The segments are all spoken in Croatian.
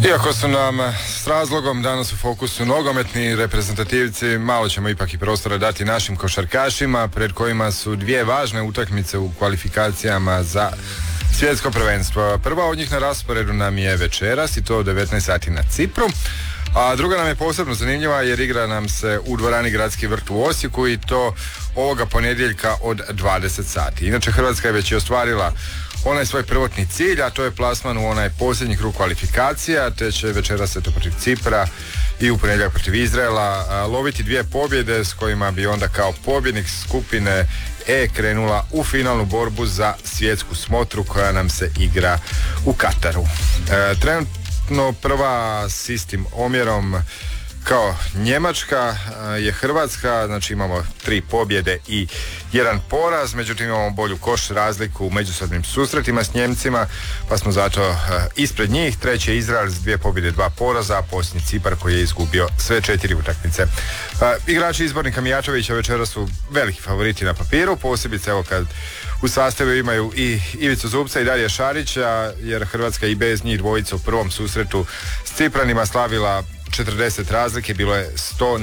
Iako su nam s razlogom danas u fokusu nogometni reprezentativci, malo ćemo ipak i prostora dati našim košarkašima, pred kojima su dvije važne utakmice u kvalifikacijama za svjetsko prvenstvo. Prva od njih na rasporedu nam je večeras i to u 19 sati na Cipru, a druga nam je posebno zanimljiva jer igra nam se u dvorani Gradski vrt u Osijeku i to ovoga ponedjeljka od 20 sati. Inače, Hrvatska je već i ostvarila onaj svoj prvotni cilj, a to je plasman u onaj posljednji krug kvalifikacija, te će večeras eto protiv Cipra i u ponedjeljak protiv Izraela loviti dvije pobjede s kojima bi onda kao pobjednik skupine E krenula u finalnu borbu za svjetsku smotru koja nam se igra u Kataru. Trenutno prva s istim omjerom kao Njemačka je Hrvatska, znači imamo 3 pobjede i 1 poraz, međutim imamo bolju koš razliku u međusobnim susretima s Njemcima, pa smo zato ispred njih. Treći je Izrael s 2 pobjede, 2 poraza, a posljednji Cipar koji je izgubio sve 4 utakmice. Igrači izbornika Mijatovića večera su veliki favoriti na papiru, posebice evo kad u sastavu imaju i Ivicu Zubca i Darija Šarića, jer Hrvatska i bez njih dvojica u prvom susretu s Cipranima slavila 40 razlike, bilo je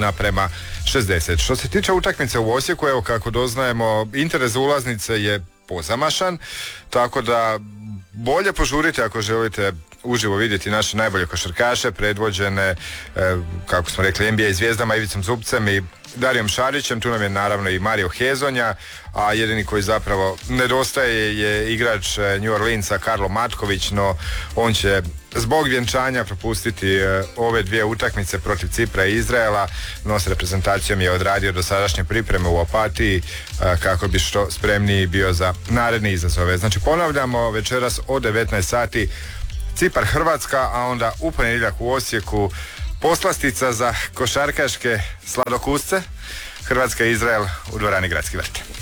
100:60. Što se tiče utakmice u Osijeku, evo kako doznajemo, interes za ulaznice je pozamašan, tako da bolje požurite ako želite uživo vidjeti naše najbolje košarkaše, predvođene, kako smo rekli, NBA zvijezdama Ivicom Zubcem i Darijom Šarićem. Tu nam je naravno i Mario Hezonja, a jedini koji zapravo nedostaje je igrač New Orleansa Karlo Matković, no on će zbog vjenčanja propustiti ove dvije utakmice protiv Cipra i Izraela, no s reprezentacijom je odradio dosadašnje pripreme u Opatiji kako bi što spremniji bio za naredne izazove. Znači ponavljamo, večeras od 19 sati Cipar Hrvatska, a onda u ponedjeljak u Osijeku poslastica za košarkaške sladokusce, Hrvatska i Izrael u dvorani Gradski vrt.